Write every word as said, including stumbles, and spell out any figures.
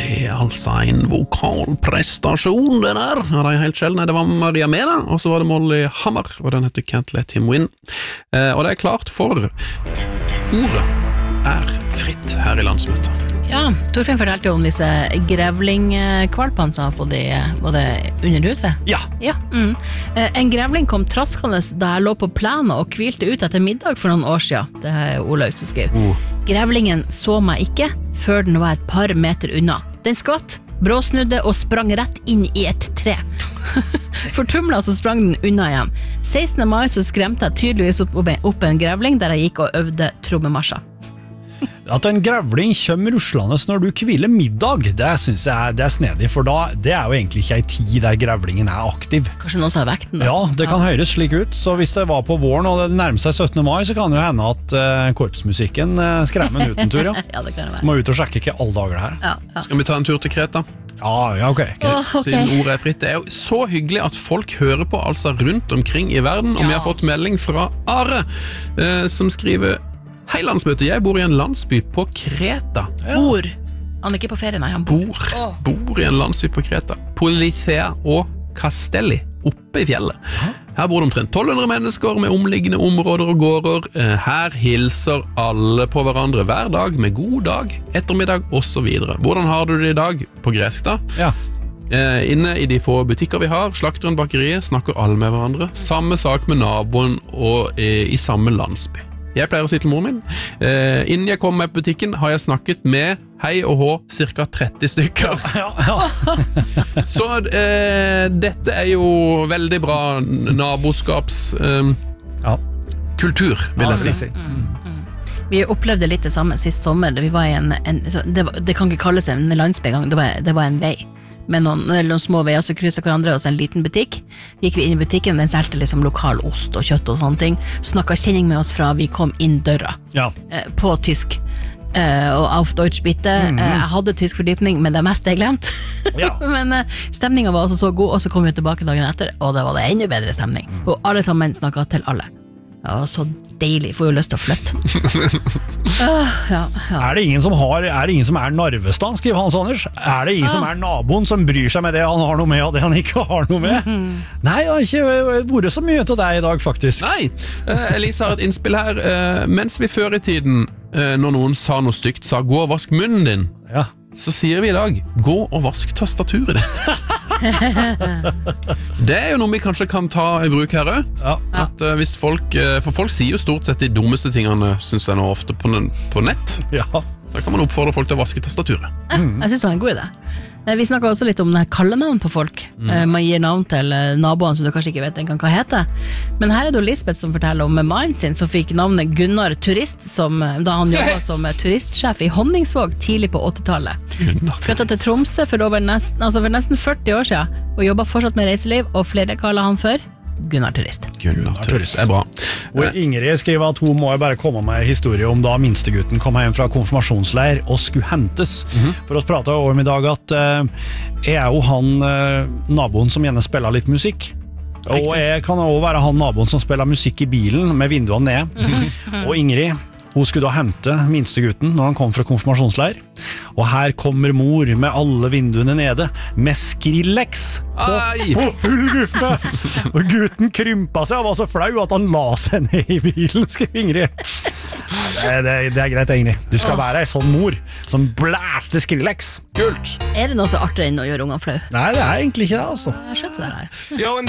er altså en vokalprestasjon det der. Ja, det er helt sjelden. Det var Maria Mena, og så var det Molly Hammer, og den heter Can't Let Him Win. Eh, og det er klart for ordet er fritt her i landsmøtet. Ja, Torfinn fortalte jo om disse grevlingkvalpene som har fått i både under huset. Ja. Ja, mm. En grevling kom traskende da jeg lå på plenen og hvilte ut etter middag for noen år siden. Det er Olaug som skriver. Oh. Grevlingen så meg ikke før den var et par meter unna. Den skvatt, bråsnudde og sprang rett inn i et tre. Fortumla så sprang den unna igjen. sekstende mai så skremte jeg tydeligvis opp, opp en grevling der jeg gikk og øvde trommemarsjer. At en grevling kommer ruslende når du kviler middag, det synes jeg er, det er snedig, for da, det er jo egentlig ikke en tid der grevlingen er aktiv. Kanskje noen som har vekten da? Ja, det kan ja. høres slik ut, så hvis det var på våren og det nærmer seg syttende mai, så kan det jo hende at uh, korpsmusikken uh, skremmer uten tur, ja. Ja, det kan det være. Må ut og sjekke ikke alle dager her. Ja, ja. Skal vi ta en tur til Kreta? Ja, ja, ok. Oh, okay. Siden ordet er fritt. Det er jo så hyggelig at folk hører på altså rundt omkring i verden, og ja. vi har fått melding fra Are, uh, som skriver: Hei landsmøte, jeg bor i en landsby på Kreta. Ja. Bor. Han er ikke på ferie, nei, han bor. Bor, oh. bor i en landsby på Kreta. Polithea og Castelli, oppe i fjellet. Hæ? Her bor det omtrent tolv hundre mennesker med omliggende områder og gårder. Her hilser alle på hverandre hver dag med god dag, ettermiddag og så videre. Hvordan har du det i dag på gresk da? Ja. Eh, inne i de få butikker vi har, slakteren, bakeriet, snakker alle med hverandre. Samme sak med naboen og eh, i samme landsby. Jeg pleier å si til moren min, eh, innen jeg kommer med på butikken har jeg snakket med hei og hå, cirka tretti stykker. Ja, ja. Så eh, dette er jo veldig bra naboskaps eh, ja. kultur, vil jeg si. Mm, mm. Vi opplevde litt det samme sist sommer. Vi var i en, en det, var, det kan ikke kalles en landsby engang, det var, det var en vei. Med noen, noen små veier som krysset hverandre, og så en liten butikk. Gikk vi inn i butikken, den selte liksom lokal ost og kjøtt og sånne ting. Snakket kjenning med oss fra vi kom inn døra. Ja. Eh, på tysk. Eh, og auf Deutsch bitte. Mm-hmm. Eh, jeg hadde tysk fordypning, men det meste jeg glemt. Ja. Men eh, stemningen var også så god, og så kom vi tilbake dagen etter, og det var det enda bedre stemning. Mm. Og alle sammen snakket til alle. Ja, så deilig, får jo lyst til å flytte. uh, ja, ja. Er det ingen som har, er det ingen som er Narvestad, skriver Hans Anders? Er det ingen ah. som er naboen som bryr seg med det han har noe med, og det han ikke har noe med? Mm-hmm. Nei, jeg har ikke vært så mye til deg i dag, faktisk. Nei, uh, Elisa har et innspill her. Uh, mens vi før i tiden, uh, når noen sa noe stygt, sa gå og vask munnen din, ja. så sier vi i dag, gå og vask tastaturet ditt. Det er jo noe vi kanskje kan ta i bruk her også. Ja. At uh, hvis folk, uh, for folk sier jo stort sett de dummeste tingene, synes jeg nå ofte på, på nett. Ja. Da kan man oppfordre folk til å vaske tastaturet. Mm. Jeg synes det var en god idé. Vi snakket også litt om kallenavn på folk. Mm. Man gir navn til naboene som du kanskje ikke vet engang hva heter. Men her er det Lisbeth som forteller om mannen sin som fikk navnet Gunnar Turist, som, da han jobbet som turistsjef i Honningsvåg tidlig på åttitallet. Flyttet til Tromsø for, over nesten, altså for nesten førti år siden, og jobbet fortsatt med reiseliv, og flere kaller han for Gunnar Turist. Gunnar Turist, det er bra. Og Ingrid skriver at hun må bare komme med en historie om da minstegutten kom hjem fra konfirmasjonsleir og skulle hentes. Mm-hmm. For oss pratet om i dag at uh, jeg er jo han uh, naboen som gjerne spiller litt musikk. Riktig. Og jeg kan også være han naboen som spiller musikk i bilen med vinduene ned. Mm-hmm. Og Ingrid, hun skulle da hente minstegutten når han kom fra konfirmasjonsleir. Og her kommer mor med alle vinduene nede, med Skrillex på, på full guffe. Og gutten krympa seg og var så flau at han la seg ned i bilen, skrev Ingrid. Det, det, det er greit, Ingrid. Du skal være en sånn mor som blæster Skrillex. Kult! Er det noe så artig enn å gjøre ungene flau? Nei, det er egentlig ikke det, altså. Jeg skjønte det her.